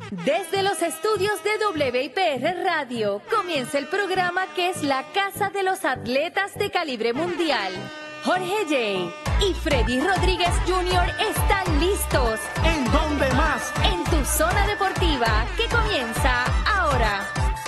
Desde los estudios de WIPR Radio comienza el programa que es la casa de los atletas de calibre mundial. Jorge J. y Freddy Rodríguez Jr. están listos. ¿En dónde más? En tu zona deportiva, que comienza ahora.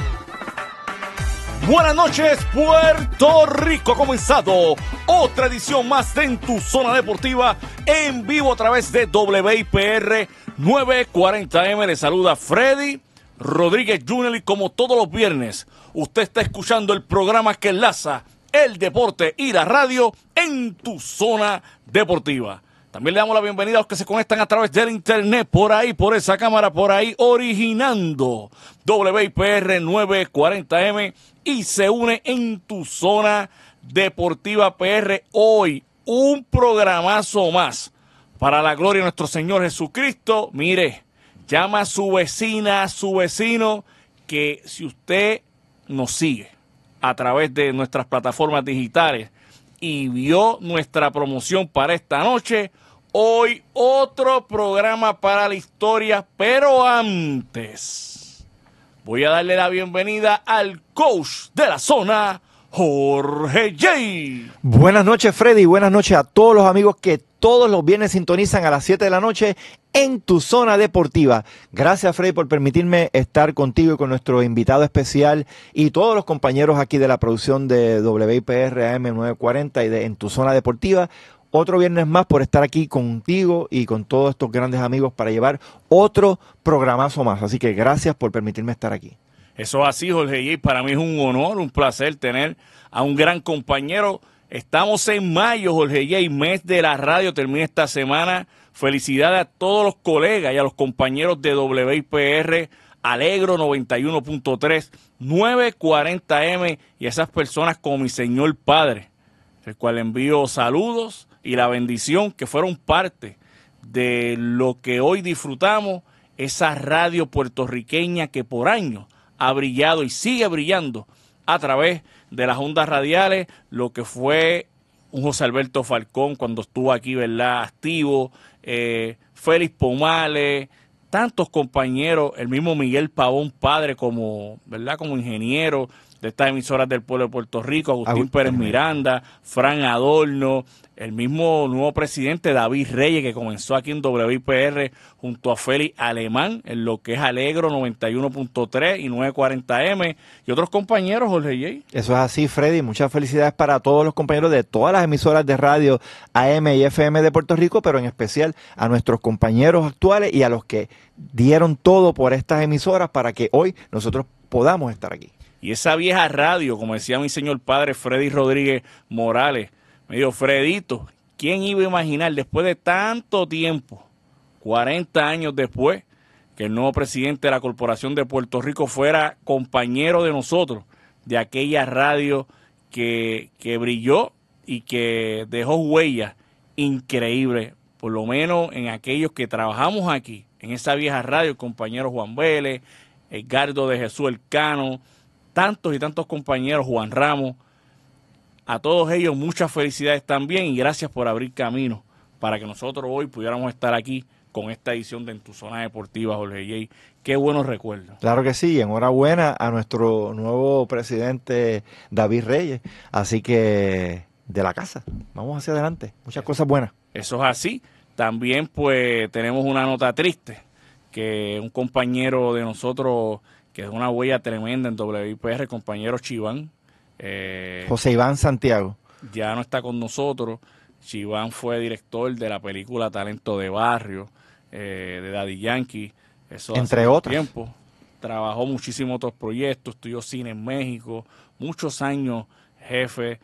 Buenas noches, Puerto Rico. Ha comenzado otra edición más de En tu Zona Deportiva, en vivo a través de WIPR 940M. Le saluda Freddy Rodríguez Jr. y como todos los viernes, usted está escuchando el programa que enlaza el deporte y la radio en tu zona deportiva. También le damos la bienvenida a los que se conectan a través del internet, por ahí, por esa cámara, por ahí, originando WIPR 940M y se une en tu zona deportiva PR. Hoy, un programazo más para la gloria de nuestro Señor Jesucristo. Mire, llama a su vecina, a su vecino, que si usted nos sigue a través de nuestras plataformas digitales y vio nuestra promoción para esta noche, hoy otro programa para la historia, pero antes voy a darle la bienvenida al coach de la zona, Jorge J. Buenas noches, Freddy, buenas noches a todos los amigos que todos los viernes sintonizan a las 7 de la noche en tu zona deportiva. Gracias, Freddy, por permitirme estar contigo y con nuestro invitado especial y todos los compañeros aquí de la producción de WIPR AM 940 y de En tu zona deportiva. Otro viernes más por estar aquí contigo y con todos estos grandes amigos para llevar otro programazo más. Así que gracias por permitirme estar aquí. Eso es así, Jorge J. Para mí es un honor, un placer tener a un gran compañero. Estamos en mayo, Jorge J., mes de la radio, termina esta semana. Felicidades a todos los colegas y a los compañeros de WIPR, Alegro 91.3, 940M y a esas personas como mi señor padre, el cual envío saludos y la bendición que fueron parte de lo que hoy disfrutamos, esa radio puertorriqueña que por años ha brillado y sigue brillando a través de las ondas radiales, lo que fue un José Alberto Falcón cuando estuvo aquí, ¿verdad?, activo, Félix Pomales, tantos compañeros, el mismo Miguel Pavón, padre, como, ¿verdad?, como ingeniero de estas emisoras del pueblo de Puerto Rico, Agustín Pérez Miranda, Fran Adorno, el mismo nuevo presidente David Reyes, que comenzó aquí en WIPR junto a Félix Alemán, en lo que es Alegro 91.3 y 940M, y otros compañeros, Jorge J. Eso es así, Freddy. Muchas felicidades para todos los compañeros de todas las emisoras de radio AM y FM de Puerto Rico, pero en especial a nuestros compañeros actuales y a los que dieron todo por estas emisoras para que hoy nosotros podamos estar aquí. Y esa vieja radio, como decía mi señor padre Freddy Rodríguez Morales, me dijo, Fredito, ¿quién iba a imaginar después de tanto tiempo, 40 años después, que el nuevo presidente de la Corporación de Puerto Rico fuera compañero de nosotros, de aquella radio que brilló y que dejó huellas increíbles, por lo menos en aquellos que trabajamos aquí, en esa vieja radio, el compañero Juan Vélez, Edgardo de Jesús Elcano, tantos y tantos compañeros, Juan Ramos, a todos ellos muchas felicidades también y gracias por abrir camino para que nosotros hoy pudiéramos estar aquí con esta edición de En tu Zona Deportiva, Jorge J. Qué buenos recuerdos. Claro que sí, enhorabuena a nuestro nuevo presidente David Reyes, así que de la casa, vamos hacia adelante, muchas cosas buenas. Eso es así. También pues tenemos una nota triste, que un compañero de nosotros que es una huella tremenda en WIPR, el compañero Chiván. José Iván Santiago. Ya no está con nosotros. Chiván fue director de la película Talento de Barrio, de Daddy Yankee. Eso entre otros. Tiempo. Trabajó muchísimos otros proyectos, estudió cine en México, muchos años jefe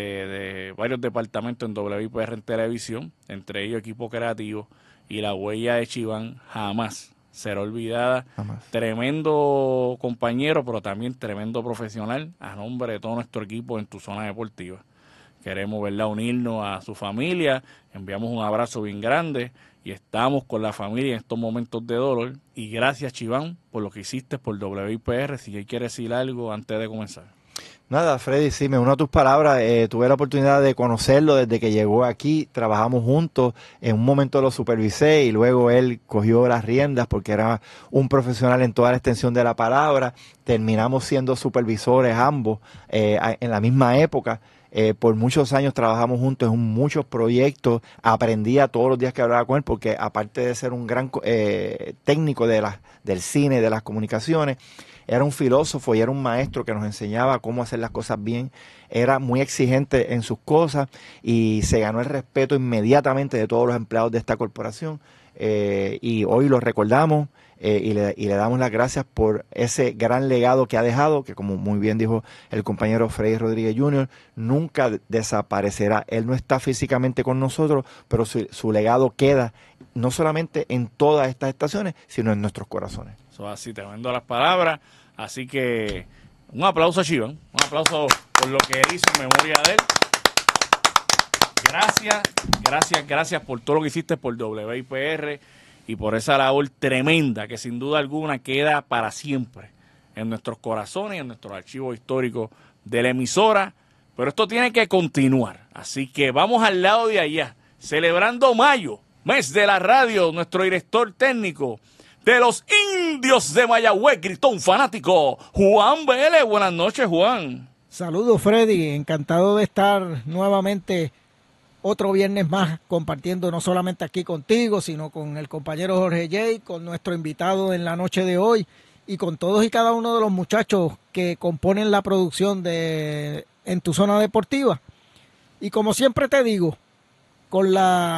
de varios departamentos en WIPR en televisión, entre ellos equipo creativo, y la huella de Chiván jamás será olvidada. Jamás. Tremendo compañero, pero también tremendo profesional, a nombre de todo nuestro equipo en tu zona deportiva. Queremos, ¿verdad?, unirnos a su familia, enviamos un abrazo bien grande y estamos con la familia en estos momentos de dolor. Y gracias, Chiván, por lo que hiciste por WIPR. Si quiere decir algo antes de comenzar. Nada, Freddy, sí, me uno a tus palabras. Tuve la oportunidad de conocerlo desde que llegó aquí. Trabajamos juntos. En un momento lo supervisé y luego él cogió las riendas porque era un profesional en toda la extensión de la palabra. Terminamos siendo supervisores ambos en la misma época. Por muchos años trabajamos juntos en muchos proyectos. Aprendía todos los días que hablaba con él porque aparte de ser un gran técnico del cine y de las comunicaciones, era un filósofo y era un maestro que nos enseñaba cómo hacer las cosas bien. Era muy exigente en sus cosas y se ganó el respeto inmediatamente de todos los empleados de esta corporación. Y hoy lo recordamos y le damos las gracias por ese gran legado que ha dejado, que como muy bien dijo el compañero Freddy Rodríguez Jr., nunca desaparecerá. Él no está físicamente con nosotros, pero su legado queda no solamente en todas estas estaciones, sino en nuestros corazones. Eso así, tremendo las palabras. Así que un aplauso a Chivan, un aplauso por lo que él hizo en memoria de él. Gracias por todo lo que hiciste por WIPR y por esa labor tremenda que sin duda alguna queda para siempre en nuestros corazones y en nuestros archivos históricos de la emisora. Pero esto tiene que continuar. Así que vamos al lado de allá, celebrando mayo, mes de la radio, nuestro director técnico de los Indios de Mayagüez, gritó un fanático, Juan Vélez. Buenas noches, Juan. Saludos, Freddy. Encantado de estar nuevamente otro viernes más compartiendo no solamente aquí contigo, sino con el compañero Jorge J., con nuestro invitado en la noche de hoy y con todos y cada uno de los muchachos que componen la producción de En Tu Zona Deportiva. Y como siempre te digo, con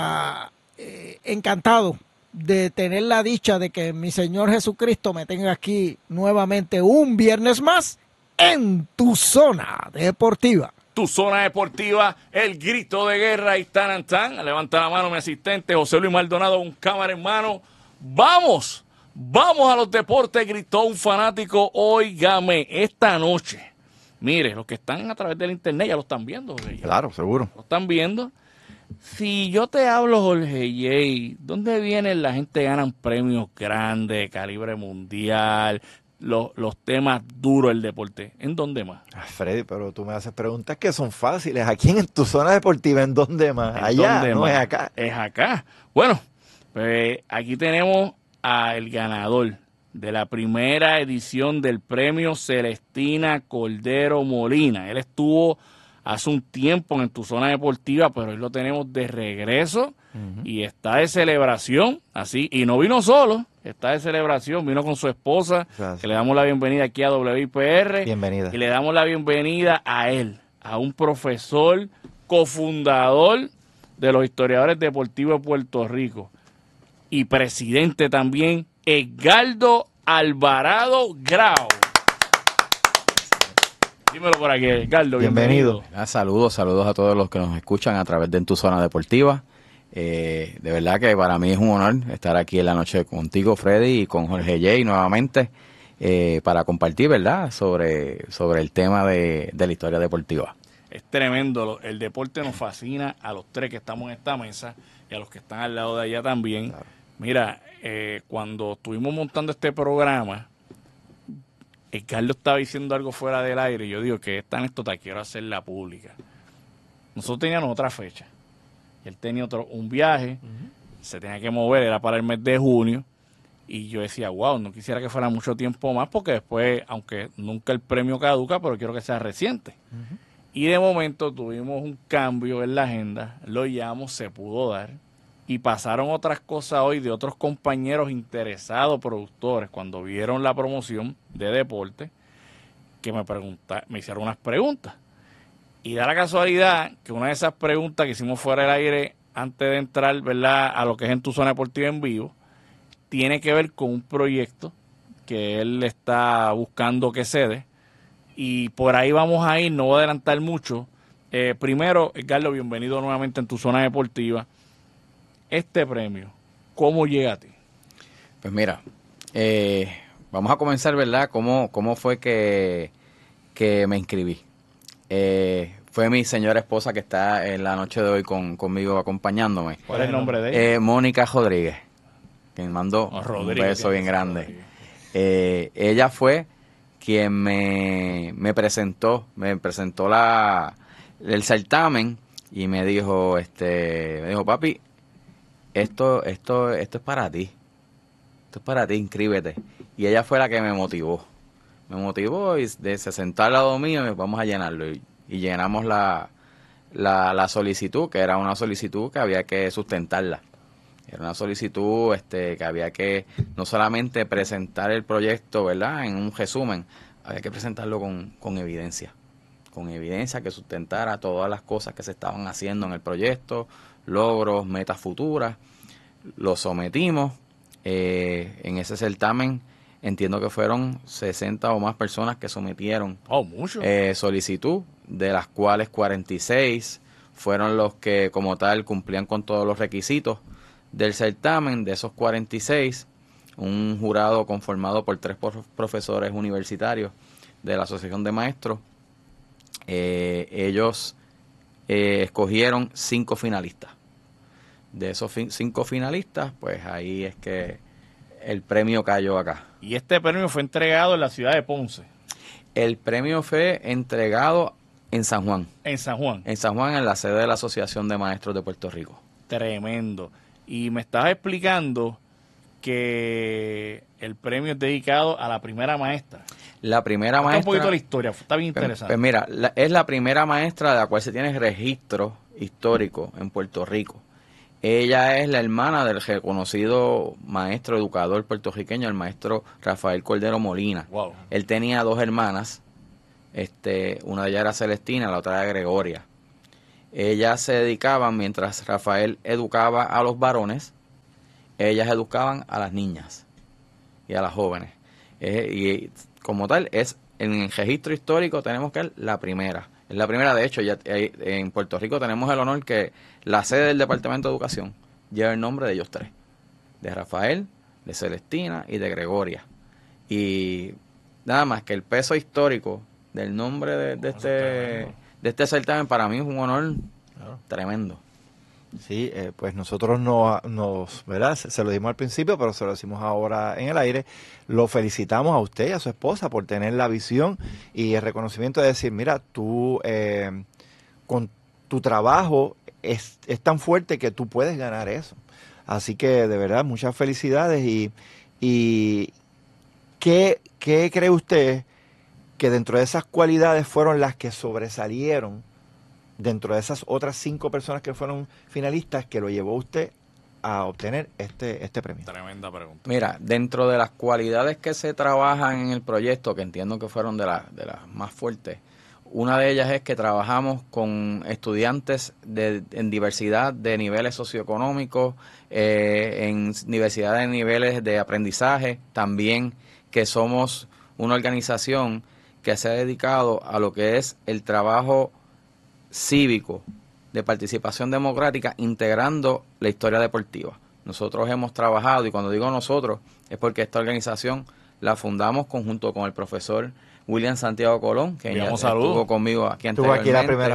encantado de tener la dicha de que mi Señor Jesucristo me tenga aquí nuevamente un viernes más en Tu Zona Deportiva. Tu Zona Deportiva, el grito de guerra y tan. Levanta la mano mi asistente José Luis Maldonado con cámara en mano. ¡Vamos! ¡Vamos a los deportes! Gritó un fanático. Óigame, esta noche. Mire, los que están a través del internet ya lo están viendo, Jorge. Claro, seguro. Lo están viendo. Si yo te hablo, Jorge J., ¿dónde vienen la gente que ganan premios grandes, de calibre mundial, los temas duros del deporte? ¿En dónde más? Freddy, pero tú me haces preguntas que son fáciles. ¿Aquí en Tu Zona Deportiva? ¿En dónde más? Allá, no es acá. Es acá. Bueno, pues aquí tenemos al ganador de la primera edición del premio Celestina Cordero Molina. Él estuvo hace un tiempo en Tu Zona Deportiva, pero hoy lo tenemos de regreso y está de celebración, así, y no vino solo, está de celebración, vino con su esposa, que le damos la bienvenida aquí a WIPR. Bienvenida. Y le damos la bienvenida a él, a un profesor, cofundador de los historiadores deportivos de Puerto Rico y presidente también, Edgardo Alvarado Grau. Dímelo por aquí, Edgardo, bienvenido. Saludos a todos los que nos escuchan a través de En Tu Zona Deportiva. De verdad que para mí es un honor estar aquí en la noche contigo, Freddy, y con Jorge J. nuevamente para compartir, ¿verdad?, sobre el tema de la historia deportiva. Es tremendo, el deporte nos fascina a los tres que estamos en esta mesa y a los que están al lado de allá también. Claro. Mira, cuando estuvimos montando este programa, Carlos estaba diciendo algo fuera del aire y yo digo que esta anécdota quiero hacerla pública. Nosotros teníamos otra fecha. Él tenía un viaje, se tenía que mover, era para el mes de junio. Y yo decía, wow, no quisiera que fuera mucho tiempo más porque después, aunque nunca el premio caduca, pero quiero que sea reciente. Y de momento tuvimos un cambio en la agenda, lo llamamos, se pudo dar. Y pasaron otras cosas hoy de otros compañeros interesados, productores, cuando vieron la promoción de deporte, que me hicieron unas preguntas. Y da la casualidad que una de esas preguntas que hicimos fuera del aire antes de entrar, ¿verdad?, a lo que es En Tu Zona Deportiva en vivo, tiene que ver con un proyecto que él está buscando que se dé. Y por ahí vamos a ir, no voy a adelantar mucho. Primero, Edgardo, bienvenido nuevamente en Tu Zona Deportiva. Este premio, ¿cómo llega a ti? Pues mira, vamos a comenzar, ¿verdad? ¿Cómo fue que me inscribí? Fue mi señora esposa que está en la noche de hoy conmigo acompañándome. ¿Cuál es el nombre de ella? Mónica Rodríguez, que me mandó un beso bien grande. Ella fue quien me presentó el certamen y me dijo, papi, esto es para ti. Esto es para ti, inscríbete. Y ella fue la que me motivó. Y se sentó al lado mío y vamos a llenarlo. Y llenamos la solicitud, que era una solicitud que había que sustentarla. Era una solicitud que había que no solamente presentar el proyecto, ¿verdad?, en un resumen, había que presentarlo con evidencia. Con evidencia que sustentara todas las cosas que se estaban haciendo en el proyecto, logros, metas futuras. Lo sometimos. En ese certamen entiendo que fueron 60 o más personas que sometieron solicitud, de las cuales 46 fueron los que como tal cumplían con todos los requisitos del certamen. De esos 46, un jurado conformado por 3 profesores universitarios de la Asociación de Maestros, ellos escogieron 5 finalistas. De esos 5 finalistas, pues ahí es que el premio cayó acá. Y este premio fue entregado en la ciudad de Ponce. El premio fue entregado en San Juan. En San Juan. En San Juan, en la sede de la Asociación de Maestros de Puerto Rico. Tremendo. Y me estabas explicando que el premio es dedicado a la primera maestra. La primera maestra... Un poquito la historia, está bien interesante. Pues mira, es la primera maestra de la cual se tiene registro histórico en Puerto Rico. Ella es la hermana del reconocido maestro educador puertorriqueño, el maestro Rafael Cordero Molina. Wow. Él tenía 2 hermanas, una de ellas era Celestina, la otra era Gregoria. Ellas se dedicaban, mientras Rafael educaba a los varones, ellas educaban a las niñas y a las jóvenes. Y como tal, en el registro histórico tenemos que es la primera. Es la primera, de hecho, ya en Puerto Rico tenemos el honor que la sede del Departamento de Educación lleva el nombre de ellos 3. De Rafael, de Celestina y de Gregoria. Y nada más que el peso histórico del nombre de este certamen para mí es un honor tremendo. Sí, pues nosotros ¿verdad? Se lo dimos al principio, pero se lo decimos ahora en el aire. Lo felicitamos a usted y a su esposa por tener la visión y el reconocimiento de decir, mira, tú con tu trabajo es tan fuerte que tú puedes ganar eso. Así que de verdad, muchas felicidades. Y ¿qué cree usted que dentro de esas cualidades fueron las que sobresalieron dentro de esas otras 5 personas que fueron finalistas que lo llevó usted a obtener este premio? Tremenda pregunta. Mira, dentro de las cualidades que se trabajan en el proyecto, que entiendo que fueron de las más fuertes, una de ellas es que trabajamos con estudiantes en diversidad de niveles socioeconómicos, en diversidad de niveles de aprendizaje, también que somos una organización que se ha dedicado a lo que es el trabajo cívico de participación democrática, integrando la historia deportiva. Nosotros hemos trabajado, y cuando digo nosotros, es porque esta organización la fundamos conjunto con el profesor William Santiago Colón, que ya estuvo conmigo aquí anteriormente. ¿Estuvo aquí la primera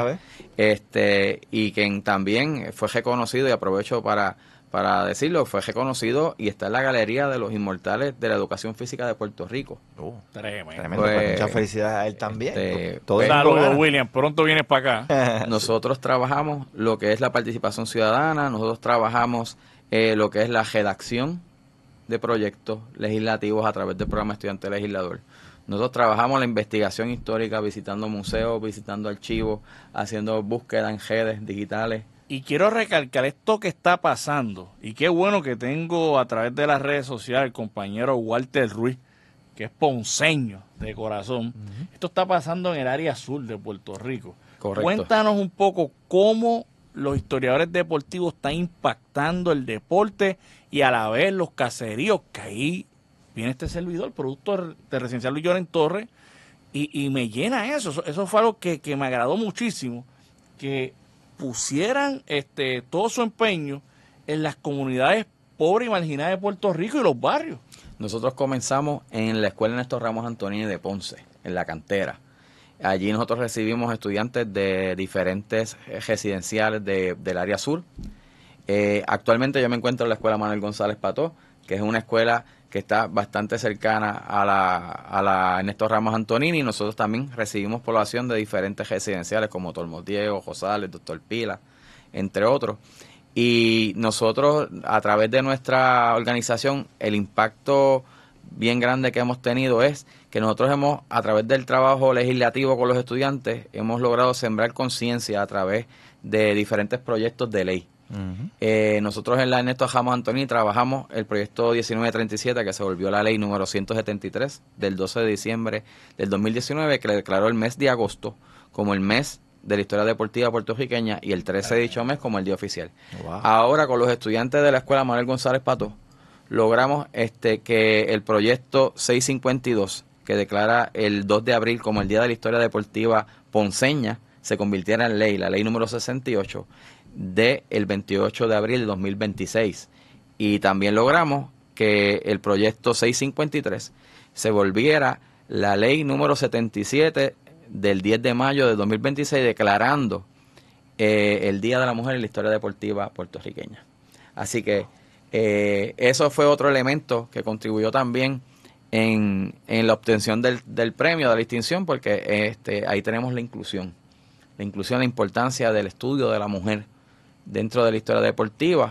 vez? Y quien también fue reconocido, y aprovecho para decirlo, fue reconocido y está en la Galería de los Inmortales de la Educación Física de Puerto Rico. Tremendo. Pues, muchas felicidades a él también. Saludos, William, pronto vienes para acá. Nosotros trabajamos lo que es la participación ciudadana, nosotros trabajamos lo que es la redacción de proyectos legislativos a través del programa Estudiante Legislador. Nosotros trabajamos la investigación histórica, visitando museos, visitando archivos, haciendo búsquedas en redes digitales. Y quiero recalcar esto que está pasando, y qué bueno que tengo a través de las redes sociales el compañero Walter Ruiz, que es ponceño de corazón. Esto está pasando en el área sur de Puerto Rico. Correcto. Cuéntanos un poco cómo los historiadores deportivos están impactando el deporte y a la vez los caseríos, que ahí viene este servidor, producto de Residencial Luis Llorens Torres, y me llena eso. Eso fue algo que me agradó muchísimo, que pusieran todo su empeño en las comunidades pobres y marginadas de Puerto Rico y los barrios. Nosotros comenzamos en la Escuela Néstor Ramos Antonini de Ponce, en la cantera. Allí nosotros recibimos estudiantes de diferentes residenciales del área sur. Actualmente yo me encuentro en la Escuela Manuel González Pató, que es una escuela que está bastante cercana a la Ernesto Ramos Antonini. Nosotros también recibimos población de diferentes residenciales como Tormos Diego, Rosales, Doctor Pila, entre otros. Y nosotros, a través de nuestra organización, el impacto bien grande que hemos tenido es que nosotros hemos, a través del trabajo legislativo con los estudiantes, hemos logrado sembrar conciencia a través de diferentes proyectos de ley. Nosotros en la Ernesto Ramos Antonini trabajamos el proyecto 1937, que se volvió la ley número 173 del 12 de diciembre del 2019, que le declaró el mes de agosto como el mes de la historia deportiva puertorriqueña y el 13 de dicho mes como el día oficial. Wow. Ahora, con los estudiantes de la Escuela Manuel González Pato, logramos que el proyecto 652, que declara el 2 de abril como el Día de la Historia Deportiva ponceña, se convirtiera en ley, la ley número 68, del 28 de abril de 2026. Y también logramos que el proyecto 653 se volviera la ley número 77 del 10 de mayo de 2026, declarando el Día de la Mujer en la historia deportiva puertorriqueña. Así que eso fue otro elemento que contribuyó también en la obtención del premio, de la distinción, porque ahí tenemos la inclusión, la importancia del estudio de la mujer dentro de la historia deportiva.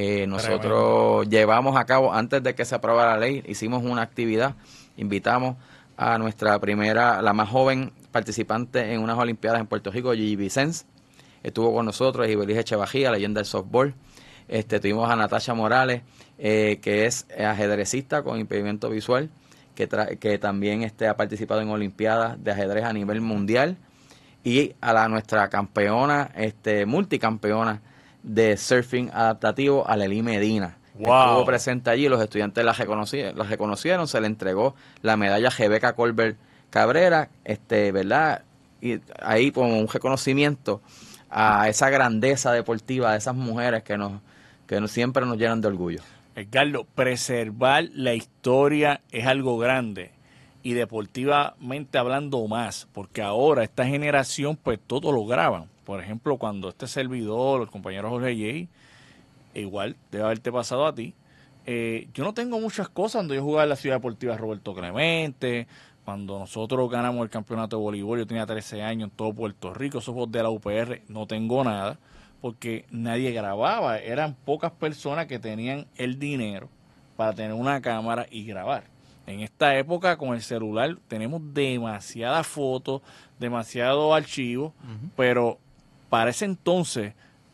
Nosotros llevamos a cabo, antes de que se aprobara la ley, hicimos una actividad, invitamos a nuestra primera, la más joven participante en unas Olimpiadas en Puerto Rico, Gigi Vicens, estuvo con nosotros, Ibelis Echevarría, leyenda del softball. Tuvimos a Natasha Morales, que es ajedrecista con impedimento visual, que también ha participado en Olimpiadas de ajedrez a nivel mundial, y a nuestra campeona, multicampeona de surfing adaptativo, Aleli Medina. Wow. Estuvo presente allí, los estudiantes la reconocieron, se le entregó la medalla Rebeca Colbert Cabrera, ¿verdad? Y ahí como un reconocimiento a esa grandeza deportiva de esas mujeres que siempre nos llenan de orgullo. Edgardo, preservar la historia es algo grande, y deportivamente hablando más, porque ahora esta generación pues todo lo graban. Por ejemplo, cuando este servidor, el compañero Jorge J., igual debe haberte pasado a ti, yo no tengo muchas cosas. Cuando yo jugaba en la Ciudad Deportiva Roberto Clemente, cuando nosotros ganamos el campeonato de voleibol, yo tenía 13 años en todo Puerto Rico, esos juegos de la UPR, no tengo nada, porque nadie grababa, eran pocas personas que tenían el dinero para tener una cámara y grabar. En esta época, con el celular, tenemos demasiadas fotos, demasiados archivos, pero para ese entonces,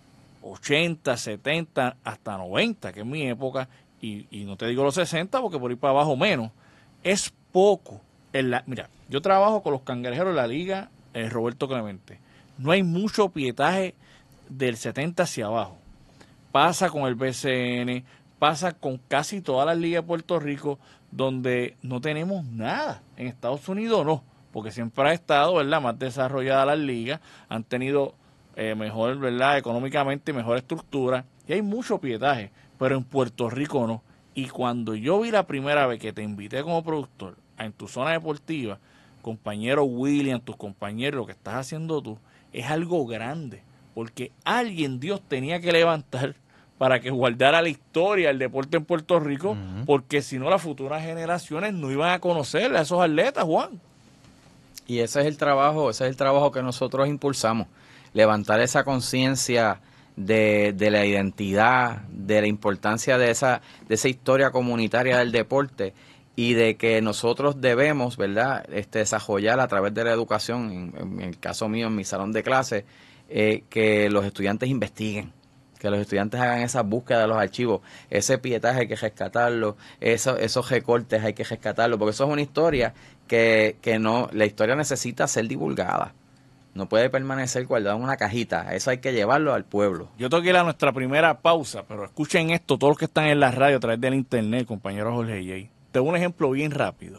80, 70, hasta 90, que es mi época, y no te digo los 60, porque por ahí para abajo menos, es poco. Mira, yo trabajo con los cangrejeros de la Liga Roberto Clemente. No hay mucho pietaje del 70 hacia abajo. Pasa con el BCN, pasa con casi todas las ligas de Puerto Rico, donde no tenemos nada. En Estados Unidos no, porque siempre ha estado, ¿verdad?, más desarrollada las ligas, han tenido mejor, ¿verdad?, económicamente mejor estructura, y hay mucho pietaje, pero en Puerto Rico no. Y cuando yo vi la primera vez que te invité como productor En Tu Zona Deportiva, compañero William, tus compañeros, lo que estás haciendo tú, es algo grande, porque alguien, Dios, tenía que levantar para que guardara la historia del deporte en Puerto Rico, porque si no las futuras generaciones no iban a conocer a esos atletas, Juan. Y ese es el trabajo que nosotros impulsamos, levantar esa conciencia de la identidad, de la importancia de esa historia comunitaria del deporte, y de que nosotros debemos, ¿verdad?, desarrollar a través de la educación, en el caso mío, en mi salón de clase, que los estudiantes investiguen, que los estudiantes hagan esa búsqueda de los archivos, ese pietaje hay que rescatarlo, esos recortes hay que rescatarlo, porque eso es una historia que no, la historia necesita ser divulgada, no puede permanecer guardada en una cajita, eso hay que llevarlo al pueblo. Yo tengo que ir a nuestra primera pausa, pero escuchen esto, todos los que están en la radio a través del internet, compañero Jorge J. Te doy un ejemplo bien rápido.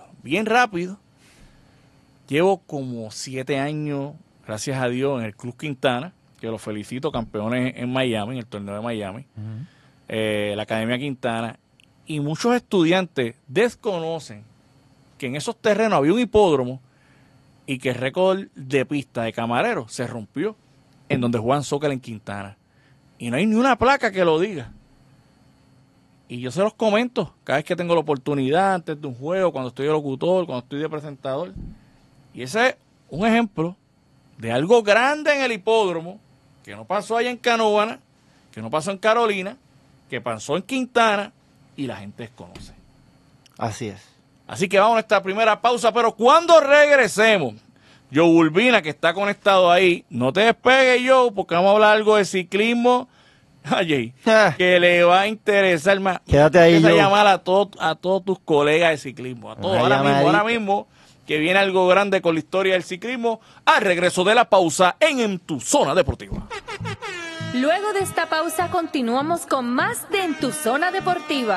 Llevo como 7 años, gracias a Dios, en el Club Quintana, que los felicito, campeones en Miami, en el torneo de Miami, la Academia Quintana, y muchos estudiantes desconocen que en esos terrenos había un hipódromo y que el récord de pista de Camarero se rompió en donde juegan soccer en Quintana. Y no hay ni una placa que lo diga. Y yo se los comento cada vez que tengo la oportunidad, antes de un juego, cuando estoy de locutor, cuando estoy de presentador. Y ese es un ejemplo de algo grande en el hipódromo, que no pasó allá en Canóvana, que no pasó en Carolina, que pasó en Quintana, y la gente desconoce. Así es. Así que vamos a esta primera pausa, pero cuando regresemos, Joe Urbina, que está conectado ahí, no te despegues, Joe, porque vamos a hablar algo de ciclismo, Jay, que le va a interesar más. Quédate ahí, empieza a Joe. llamar a todos tus colegas de ciclismo, a todos, ahora mismo, que viene algo grande con la historia del ciclismo, al regreso de la pausa en Tu Zona Deportiva. Luego de esta pausa continuamos con más de En Tu Zona Deportiva.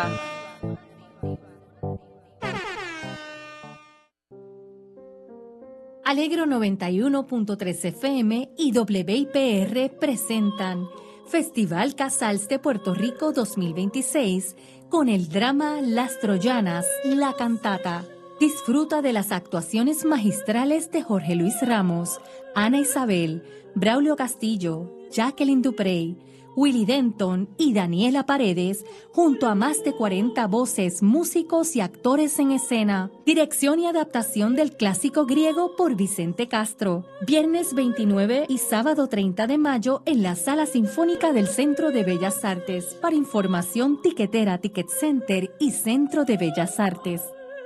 Alegro 91.3 FM y WIPR presentan Festival Casals de Puerto Rico 2026 con el drama Las Troyanas, la cantata. Disfruta de las actuaciones magistrales de Jorge Luis Ramos, Ana Isabel, Braulio Castillo, Jacqueline Duprey, Willy Denton y Daniela Paredes, junto a más de 40 voces, músicos y actores en escena. Dirección y adaptación del clásico griego por Vicente Castro. Viernes 29 y sábado 30 de mayo en la Sala Sinfónica del Centro de Bellas Artes. Para información, tiquetera, Ticket Center y Centro de Bellas Artes.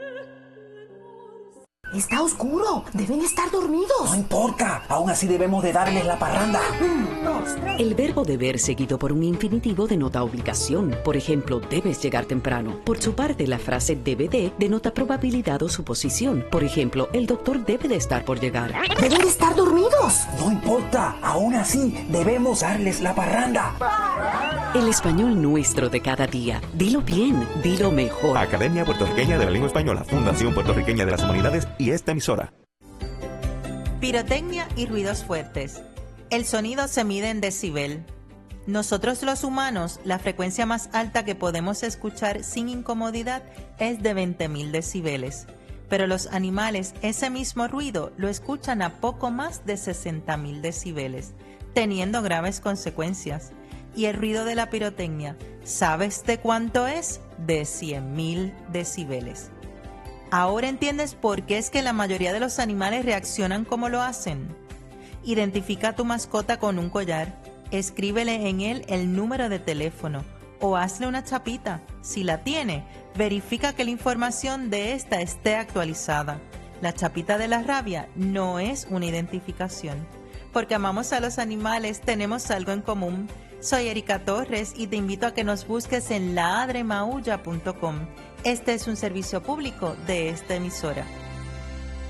Está oscuro. Deben estar dormidos. No importa. Aún así debemos de darles la parranda. 1, 2, 3. El verbo deber seguido por un infinitivo denota obligación. Por ejemplo, debes llegar temprano. Por su parte, la frase debe de denota probabilidad o suposición. Por ejemplo, el doctor debe de estar por llegar. Deben de estar dormidos. No importa. Aún así debemos darles la parranda. El español nuestro de cada día. Dilo bien, dilo mejor. Academia Puertorriqueña de la Lengua Española, Fundación Puertorriqueña de las Humanidades y esta emisora. Pirotecnia y ruidos fuertes. El sonido se mide en decibel. Nosotros los humanos, la frecuencia más alta que podemos escuchar sin incomodidad es de 20.000 decibeles. Pero los animales ese mismo ruido lo escuchan a poco más de 60.000 decibeles, teniendo graves consecuencias. Y el ruido de la pirotecnia, ¿sabes de cuánto es? De 100.000 decibeles. Ahora entiendes por qué es que la mayoría de los animales reaccionan como lo hacen. Identifica a tu mascota con un collar, escríbele en él el número de teléfono o hazle una chapita. Si la tiene, verifica que la información de esta esté actualizada. La chapita de la rabia no es una identificación. Porque amamos a los animales, tenemos algo en común. Soy Erika Torres y te invito a que nos busques en ladremaulla.com. Este es un servicio público de esta emisora.